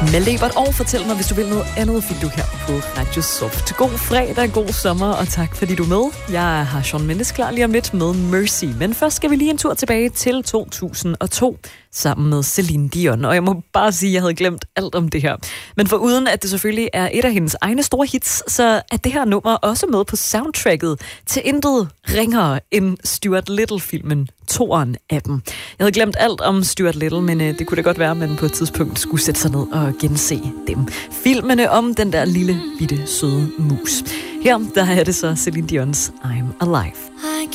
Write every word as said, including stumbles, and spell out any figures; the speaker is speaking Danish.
med Lebert, og fortæl mig, hvis du vil noget andet, fik du her på Radio Soft. God fredag, god sommer, og tak fordi du er med. Jeg har Shawn Mendes klar lige om lidt med Mercy, men først skal vi lige en tur tilbage til to tusind og to sammen med Celine Dion, og jeg må bare sige, at jeg havde glemt alt om det her. Men for uden at det selvfølgelig er et af hendes egne store hits, så er det her nummer også med på soundtracket til intet ringere end Stuart Little-filmen, toeren af dem. Jeg havde glemt alt om Stuart Little, men øh, det kunne da godt være, at man på et tidspunkt skulle sætte sig ned og gense dem. Filmene om den der lille, bitte, søde mus. Her, der er det så Celine Dion's I'm Alive. I